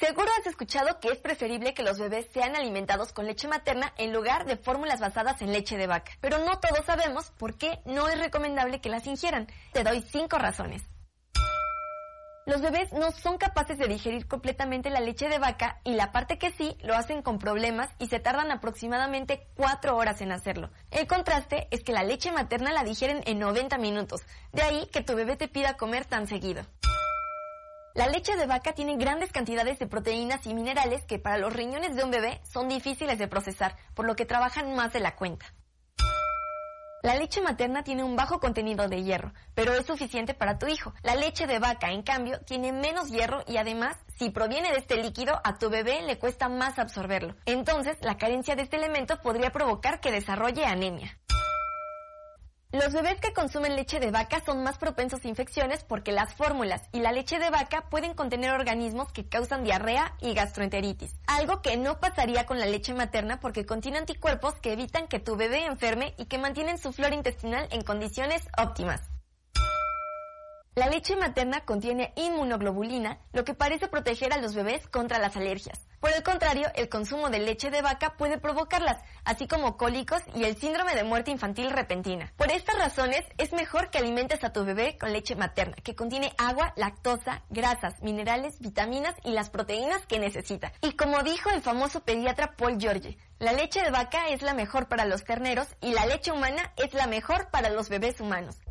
Seguro has escuchado que es preferible que los bebés sean alimentados con leche materna en lugar de fórmulas basadas en leche de vaca. Pero no todos sabemos por qué no es recomendable que las ingieran. Te doy 5 razones. Los bebés no son capaces de digerir completamente la leche de vaca y la parte que sí lo hacen con problemas y se tardan aproximadamente 4 horas en hacerlo. El contraste es que la leche materna la digieren en 90 minutos, de ahí que tu bebé te pida comer tan seguido. La leche de vaca tiene grandes cantidades de proteínas y minerales que para los riñones de un bebé son difíciles de procesar, por lo que trabajan más de la cuenta. La leche materna tiene un bajo contenido de hierro, pero es suficiente para tu hijo. La leche de vaca, en cambio, tiene menos hierro y además, si proviene de este líquido, a tu bebé le cuesta más absorberlo. Entonces, la carencia de este elemento podría provocar que desarrolle anemia. Los bebés que consumen leche de vaca son más propensos a infecciones porque las fórmulas y la leche de vaca pueden contener organismos que causan diarrea y gastroenteritis, algo que no pasaría con la leche materna porque contiene anticuerpos que evitan que tu bebé enferme y que mantienen su flora intestinal en condiciones óptimas. La leche materna contiene inmunoglobulina, lo que parece proteger a los bebés contra las alergias. Por el contrario, el consumo de leche de vaca puede provocarlas, así como cólicos y el síndrome de muerte infantil repentina. Por estas razones, es mejor que alimentes a tu bebé con leche materna, que contiene agua, lactosa, grasas, minerales, vitaminas y las proteínas que necesita. Y como dijo el famoso pediatra Paul George, la leche de vaca es la mejor para los terneros y la leche humana es la mejor para los bebés humanos.